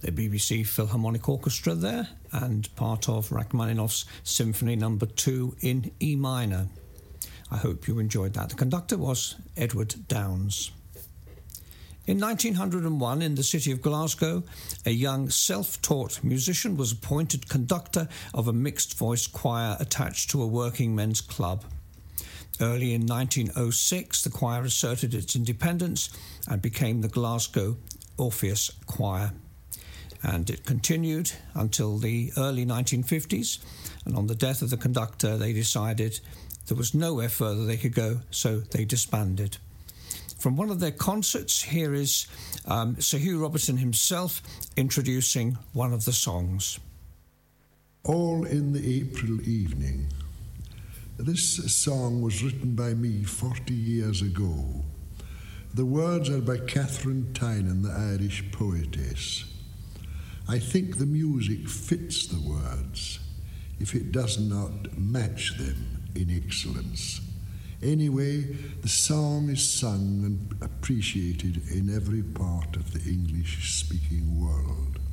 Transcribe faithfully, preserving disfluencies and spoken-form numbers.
the B B C Philharmonic Orchestra there, and part of Rachmaninoff's Symphony Number Two in E minor. I hope you enjoyed that. The conductor was Edward Downes. In nineteen oh one, in the city of Glasgow, a young self-taught musician was appointed conductor of a mixed-voice choir attached to a working men's club. Early in nineteen oh six, the choir asserted its independence and became the Glasgow Orpheus Choir. And it continued until the early nineteen fifties, and on the death of the conductor, they decided there was nowhere further they could go, so they disbanded. From one of their concerts, here is um, Sir Hugh Robertson himself introducing one of the songs. All in the April Evening. This song was written by me forty years ago. The words are by Catherine Tynan, the Irish poetess. I think the music fits the words, if it does not match them in excellence. Anyway, the song is sung and appreciated in every part of the English-speaking world.